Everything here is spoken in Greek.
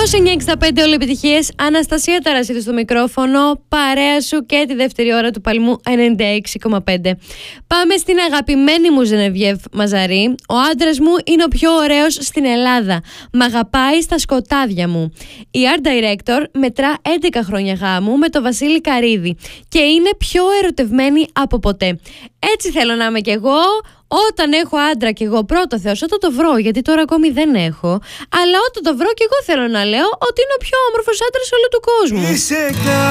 Ρυθμός 965, όλη επιτυχίες. Αναστασία Ταρασίδου στο μικρόφωνο, παρέα σου και τη δεύτερη ώρα του Παλμού 96,5. Πάμε στην αγαπημένη μου Ζενεβιέφ Μαζαρή. Ο άντρας μου είναι ο πιο ωραίος στην Ελλάδα. Μ' αγαπάει στα σκοτάδια μου. Η Art Director μετρά 11 χρόνια γάμου με το Βασίλη Καρίδη και είναι πιο ερωτευμένη από ποτέ. Έτσι θέλω να είμαι κι εγώ. Όταν έχω άντρα κι εγώ, πρώτο Θεός, όταν το βρω, γιατί τώρα ακόμη δεν έχω, αλλά όταν το βρω κι εγώ θέλω να λέω ότι είναι ο πιο όμορφος άντρας όλου του κόσμου.